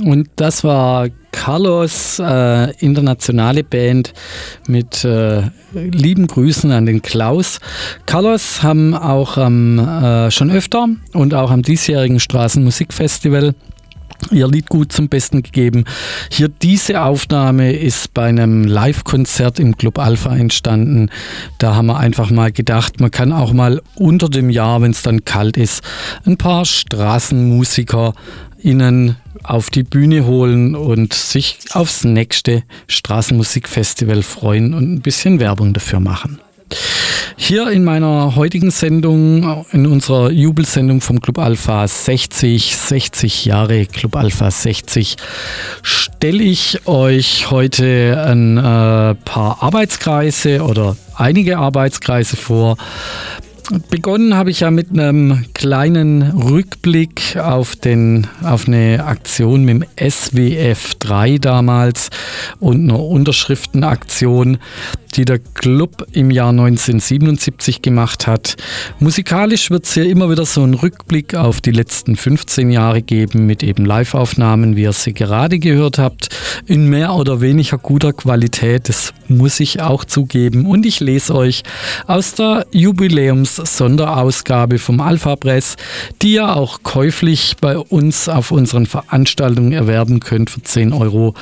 Und das war Carlos, internationale Band mit lieben Grüßen an den Klaus. Carlos haben auch schon öfter und auch am diesjährigen Straßenmusikfestival ihr Lied gut zum Besten gegeben. Hier diese Aufnahme ist bei einem Live-Konzert im Club Alpha entstanden. Da haben wir einfach mal gedacht, man kann auch mal unter dem Jahr, wenn es dann kalt ist, ein paar StraßenmusikerInnen auf die Bühne holen und sich aufs nächste Straßenmusikfestival freuen und ein bisschen Werbung dafür machen. Hier in meiner heutigen Sendung, in unserer Jubelsendung vom Club Alpha 60 Jahre Club Alpha 60, stelle ich euch heute ein paar Arbeitskreise oder einige Arbeitskreise vor. Begonnen habe ich ja mit einem kleinen Rückblick auf eine Aktion mit dem SWF 3 damals und einer Unterschriftenaktion, die der Club im Jahr 1977 gemacht hat. Musikalisch wird es hier immer wieder so einen Rückblick auf die letzten 15 Jahre geben mit eben Live-Aufnahmen, wie ihr sie gerade gehört habt, in mehr oder weniger guter Qualität, das muss ich auch zugeben. Und ich lese euch aus der Jubiläums-Sonderausgabe vom Alpha Press, die ihr auch käuflich bei uns auf unseren Veranstaltungen erwerben könnt für 10 Euro,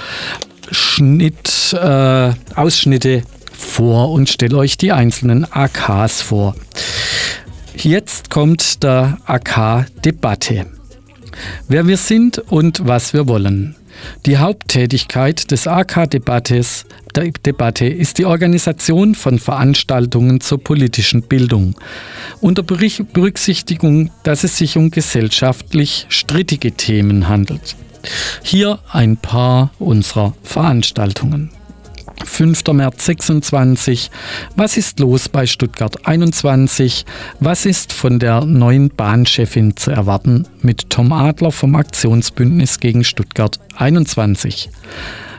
Ausschnitte vor und stelle euch die einzelnen AKs vor. Jetzt kommt der AK-Debatte. Wer wir sind und was wir wollen. Die Haupttätigkeit des AK-Debatte ist die Organisation von Veranstaltungen zur politischen Bildung, unter Berücksichtigung, dass es sich um gesellschaftlich strittige Themen handelt. Hier ein paar unserer Veranstaltungen. 5. März 26. Was ist los bei Stuttgart 21? Was ist von der neuen Bahnchefin zu erwarten mit Tom Adler vom Aktionsbündnis gegen Stuttgart 21?